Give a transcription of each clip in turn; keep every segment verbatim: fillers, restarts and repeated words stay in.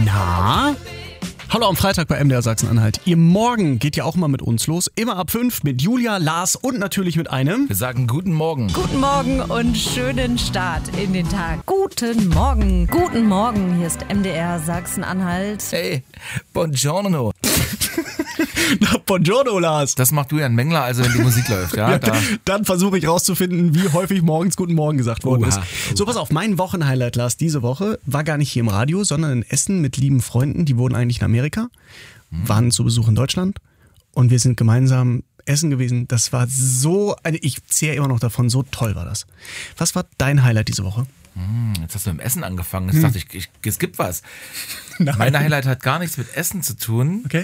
Na? Hallo am Freitag bei M D R Sachsen-Anhalt. Ihr Morgen geht ja auch mal mit uns los. Immer ab fünf mit Julia, Lars und natürlich mit einem. Wir sagen guten Morgen. Guten Morgen und schönen Start in den Tag. Guten Morgen. Guten Morgen. Hier ist M D R Sachsen-Anhalt. Hey, buongiorno. Na, buongiorno, Lars. Das macht du ja ein Mengler, also wenn die Musik läuft. Ja, ja, da. Dann versuche ich rauszufinden, wie häufig morgens Guten Morgen gesagt worden Oha, ist. oha. So, pass auf, mein Wochenhighlight, Lars, diese Woche war gar nicht hier im Radio, sondern in Essen mit lieben Freunden. Die wohnen eigentlich in Amerika, waren zu Besuch in Deutschland und wir sind gemeinsam essen gewesen. Das war so, ich zehre immer noch davon, so toll war das. Was war dein Highlight diese Woche? Jetzt hast du mit dem Essen angefangen. Jetzt hm. dachte ich, ich, es gibt was. Nein. Mein Highlight hat gar nichts mit Essen zu tun, Okay.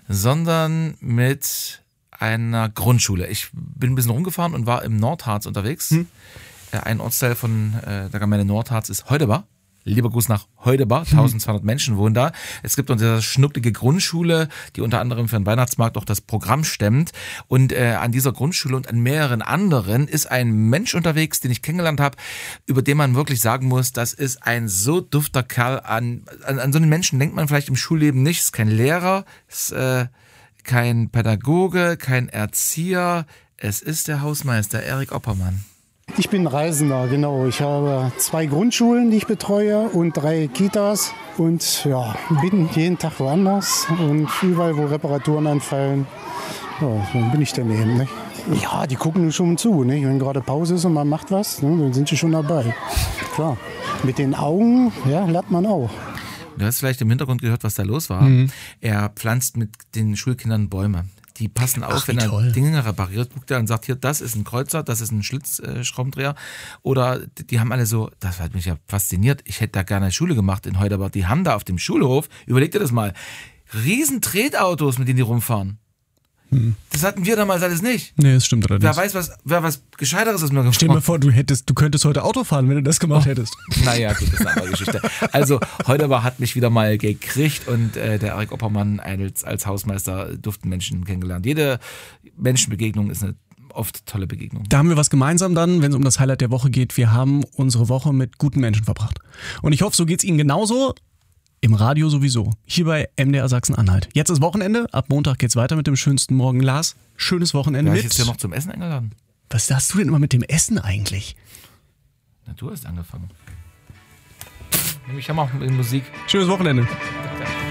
sondern mit einer Grundschule. Ich bin ein bisschen rumgefahren und war im Nordharz unterwegs. Hm. Ein Ortsteil von äh, der Gemeinde Nordharz ist Heudeba. Lieber Gruß nach Heudeba, eintausendzweihundert Menschen wohnen da. Es gibt unsere schnucklige Grundschule, die unter anderem für den Weihnachtsmarkt auch das Programm stemmt. Und äh, an dieser Grundschule und an mehreren anderen ist ein Mensch unterwegs, den ich kennengelernt habe, über den man wirklich sagen muss, das ist ein so dufter Kerl. An, an, an so einen Menschen denkt man vielleicht im Schulleben nicht. Ist kein Lehrer, ist äh, kein Pädagoge, kein Erzieher. Es ist der Hausmeister Erik Oppermann. Ich bin Reisender, genau. Ich habe zwei Grundschulen, die ich betreue und drei Kitas und ja, bin jeden Tag woanders und überall, wo Reparaturen anfallen, ja, dann bin ich daneben. Ne? Ja, die gucken schon zu. Ne? Wenn gerade Pause ist und man macht was, ne, dann sind sie schon dabei. Klar, mit den Augen ja, lernt man auch. Du hast vielleicht im Hintergrund gehört, was da los war. Mhm. Er pflanzt mit den Schulkindern Bäume. Die passen auf, Ach, wenn er toll. Dinge repariert, guckt er und sagt, hier, das ist ein Kreuzer, das ist ein Schlitzschraubendreher. Oder die haben alle so, das hat mich ja fasziniert, ich hätte da gerne Schule gemacht in Heudeba. Die haben da auf dem Schulhof, überleg dir das mal, riesen Tretautos, mit denen die rumfahren. Hm. Das hatten wir damals alles nicht. Nee, das stimmt allerdings. Wer weiß, was, wer was Gescheiteres aus mir gefahren. Stell dir mal vor, du hättest, du könntest heute Auto fahren, wenn du das gemacht oh. hättest. Naja, gut, das ist eine andere Geschichte. Also, Heudeba hat mich wieder mal gekriegt und äh, der Erik Oppermann als, als Hausmeister duften Menschen kennengelernt. Jede Menschenbegegnung ist eine oft tolle Begegnung. Da haben wir was gemeinsam dann, wenn es um das Highlight der Woche geht. Wir haben unsere Woche mit guten Menschen verbracht. Und ich hoffe, so geht's Ihnen genauso. Im Radio sowieso. Hier bei M D R Sachsen-Anhalt. Jetzt ist Wochenende. Ab Montag geht's weiter mit dem schönsten Morgen. Lars, schönes Wochenende ja, mit. Ich jetzt ja noch zum Essen eingeladen. Was hast du denn immer mit dem Essen eigentlich? Na, du hast angefangen. Ich habe auch mit Musik. Schönes Wochenende.